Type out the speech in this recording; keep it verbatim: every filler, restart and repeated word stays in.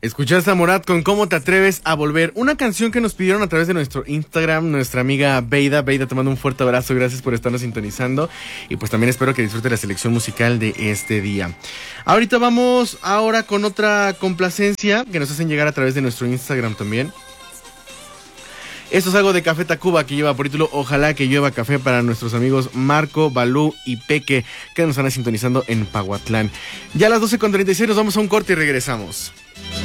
Escuchaste a Morat con ¿Cómo te atreves a volver? Una canción que nos pidieron a través de nuestro Instagram, nuestra amiga Beida. Beida, te mando un fuerte abrazo, gracias por estarnos sintonizando. Y pues también espero que disfrute la selección musical de este día. Ahorita vamos ahora con otra complacencia que nos hacen llegar a través de nuestro Instagram también. Esto es algo de Café Tacuba, que lleva por título Ojalá que llueva café, para nuestros amigos Marco, Balú y Peque, que nos están sintonizando en Pahuatlán. Ya a las doce con treinta y seis nos vamos a un corte y regresamos.